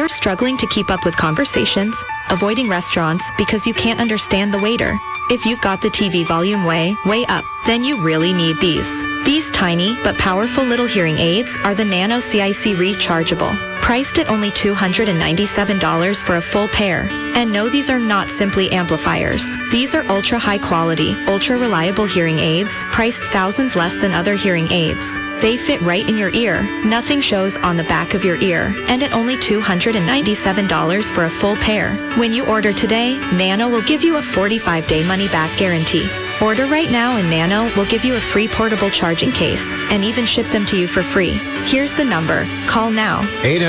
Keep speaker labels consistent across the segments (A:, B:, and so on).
A: Struggling to keep up with conversations? Avoiding restaurants because you can't understand the waiter? If you've got the TV volume way up, then you really need these. These tiny but powerful little hearing aids are the Nano CIC Rechargeable, priced at only $297 for a full pair. And no, these are not simply amplifiers. These are ultra high quality, ultra reliable hearing aids, priced thousands less than other hearing aids. They fit right in your ear. Nothing shows on the back of your ear. And at only $297 for a full pair. When you order today, Nano will give you a 45-day money-back guarantee. Order right now and Nano will give you a free portable charging case and even ship them to you for free. Here's the number. Call now.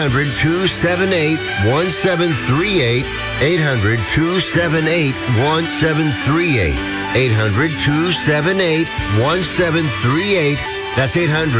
B: 800-278-1738. 800-278-1738. 800-278-1738. That's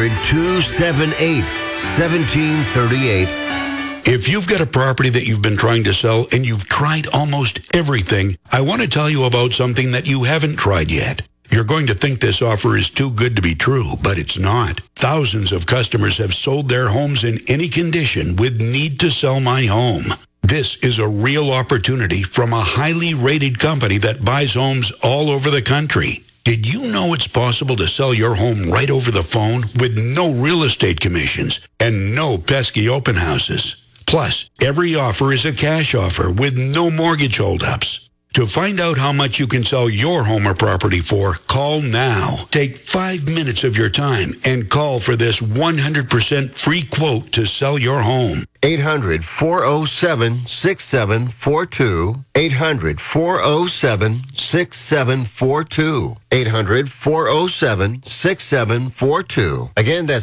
B: 800-278-1738.
C: If you've got a property that you've been trying to sell and you've tried almost everything, I want to tell you about something that you haven't tried yet. You're going to think this offer is too good to be true, but it's not. Thousands of customers have sold their homes in any condition with Need to Sell My Home. This is a real opportunity from a highly rated company that buys homes all over the country. Did you know it's possible to sell your home right over the phone with no real estate commissions and no pesky open houses? Plus, every offer is a cash offer with no mortgage holdups. To find out how much you can sell your home or property for, call now. Take 5 minutes of your time and call for this 100% free quote to sell your home.
B: 800-407-6742. 800-407-6742. 800-407-6742. Again, that's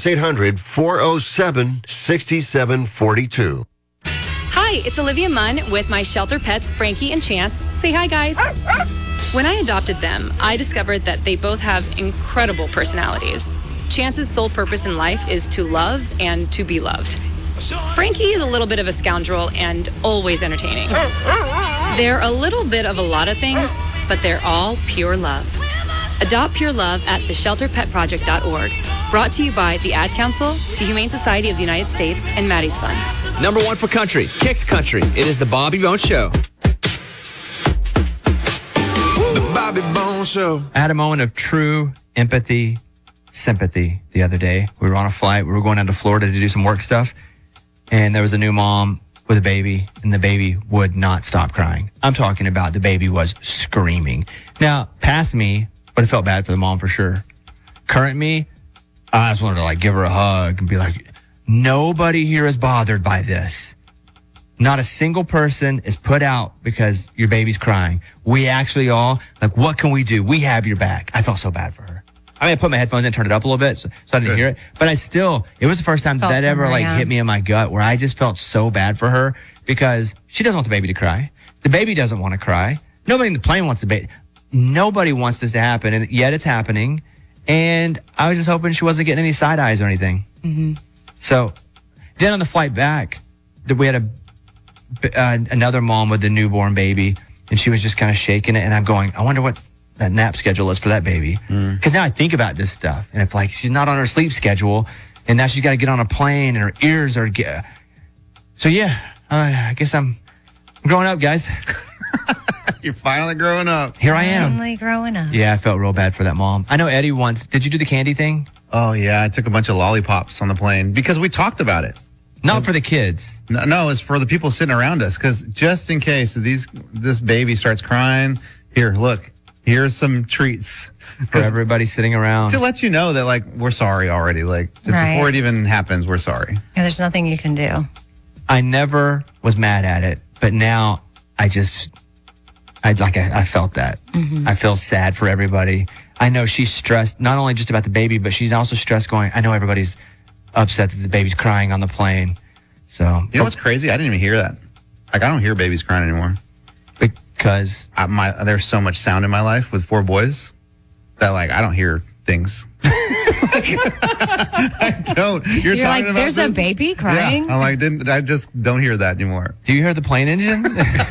B: 800-407-6742.
D: Hi, it's Olivia Munn with my shelter pets, Frankie and Chance. Say hi, guys. When I adopted them, I discovered that they both have incredible personalities. Chance's sole purpose in life is to love and to be loved. Frankie is a little bit of a scoundrel and always entertaining. They're a little bit of a lot of things, but they're all pure love. Adopt pure love at theshelterpetproject.org. Brought to you by the Ad Council, the Humane Society of the United States, and Maddie's Fund.
E: Number one for country, Kicks Country. It is the Bobby Bones Show.
F: The Bobby Bones Show.
G: I had a moment of true empathy, sympathy the other day. We were on a flight. We were going down to Florida to do some work stuff. And there was a new mom with a baby, and the baby would not stop crying. I'm talking about the baby was screaming. Now, past me, but it felt bad for the mom for sure. Current me, I just wanted to give her a hug and be like, nobody here is bothered by this. Not a single person is put out because your baby's crying. We actually all, what can we do? We have your back. I felt so bad for her. I put my headphones in and turned it up a little bit so I didn't hear it. But it was the first time that ever hit me in my gut where I just felt so bad for her because she doesn't want the baby to cry. The baby doesn't want to cry. Nobody in the plane wants the baby. Nobody wants this to happen, and yet it's happening. And I was just hoping she wasn't getting any side eyes or anything. Mm-hmm. So then on the flight back, we had another mom with a newborn baby, and she was just kind of shaking it. And I'm going, I wonder what that nap schedule is for that baby. Because now I think about this stuff. And if she's not on her sleep schedule, and now she's got to get on a plane, and her ears are... So yeah, I guess I'm growing up, guys.
F: You're finally growing up.
G: Here I am.
H: Finally growing up.
G: Yeah, I felt real bad for that mom. I know Eddie once. Did you do the candy thing?
F: Oh, yeah. I took a bunch of lollipops on the plane because we talked about it.
G: Not for the kids.
F: No, it's for the people sitting around us. Because just in case this baby starts crying, here, look, here's some treats.
G: For everybody sitting around.
F: To let you know that, we're sorry already. Before it even happens, we're sorry.
H: And there's nothing you can do.
G: I never was mad at it, but now I felt that. Mm-hmm. I feel sad for everybody. I know she's stressed, not only just about the baby, but she's also stressed going, I know everybody's upset that the baby's crying on the plane. So
F: you know what's crazy? I didn't even hear that. I don't hear babies crying anymore.
G: Because
F: there's so much sound in my life with 4 boys that I don't hear things. I don't. You're talking about
H: there's
F: this?
H: A baby crying?
F: Yeah. I just don't hear that anymore.
G: Do you hear the plane engine?